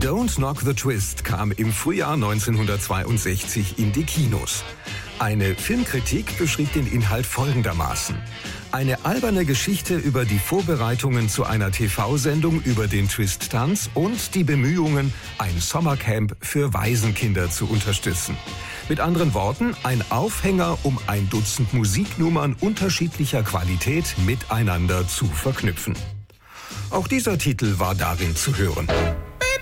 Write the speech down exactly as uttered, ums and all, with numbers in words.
Don't Knock the Twist kam im Frühjahr neunzehnhundertzweiundsechzig in die Kinos. Eine Filmkritik beschrieb den Inhalt folgendermaßen: Eine alberne Geschichte über die Vorbereitungen zu einer T V-Sendung über den Twist-Tanz und die Bemühungen, ein Sommercamp für Waisenkinder zu unterstützen. Mit anderen Worten, ein Aufhänger, um ein Dutzend Musiknummern unterschiedlicher Qualität miteinander zu verknüpfen. Auch dieser Titel war darin zu hören.